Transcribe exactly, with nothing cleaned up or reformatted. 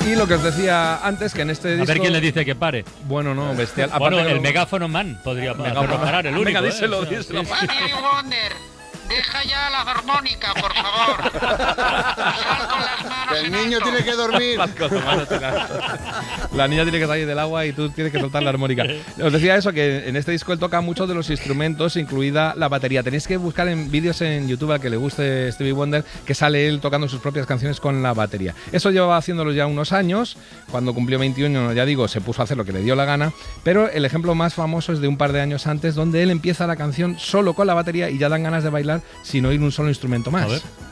Y lo que os decía antes, que en este disco... A ver quién le dice que pare. Bueno, no, bestial. Bueno, Aparte el lo... megáfono man podría Megáfono. parar, el único. Venga, ¿eh? díselo, O sea, díselo. sí, sí. Stevie Wonder, deja ya la armónica, por favor. Sal con las manos Que el en niño alto. tiene que dormir. La niña tiene que salir del agua y tú tienes que soltar la armónica. Os decía eso, que en este disco él toca muchos de los instrumentos, incluida la batería. Tenéis que buscar en vídeos en YouTube al que le guste Stevie Wonder, que sale él tocando sus propias canciones con la batería. Eso llevaba haciéndolo ya unos años. Cuando cumplió veintiuno, ya digo, se puso a hacer lo que le dio la gana. Pero el ejemplo más famoso es de un par de años antes, donde él empieza la canción solo con la batería y ya dan ganas de bailar sin oír un solo instrumento más. A ver.